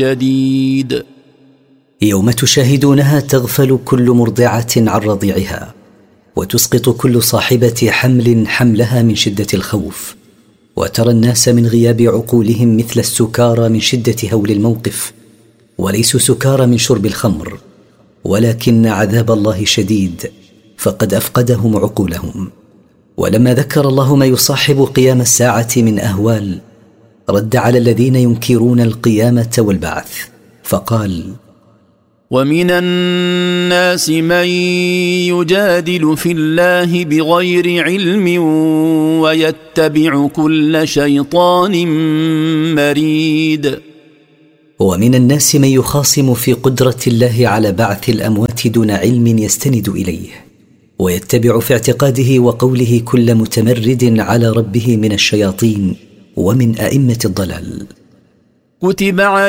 شديد. يوم تشاهدونها تغفل كل مرضعة عن رضيعها، وتسقط كل صاحبة حمل حملها من شدة الخوف، وترى الناس من غياب عقولهم مثل السكارى من شدة هول الموقف، وليسوا سكارى من شرب الخمر، ولكن عذاب الله شديد فقد أفقدهم عقولهم. ولما ذكر الله ما يصاحب قيام الساعة من أهوال، رد على الذين ينكرون القيامة والبعث فقال: ومن الناس من يجادل في الله بغير علم ويتبع كل شيطان مريد. ومن الناس من يخاصم في قدرة الله على بعث الأموات دون علم يستند إليه، ويتبع في اعتقاده وقوله كل متمرد على ربه من الشياطين ومن أئمة الضلال. كتب